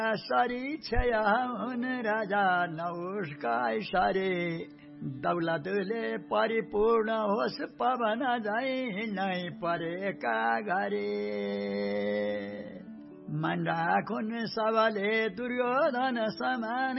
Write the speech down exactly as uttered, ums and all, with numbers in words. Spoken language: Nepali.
सरी छय हुन राजा नौसका सरे दौलतले परिपूर्ण होस् पवन झै नै परेका घरे मन राखुन् सबले दुर्योधन समान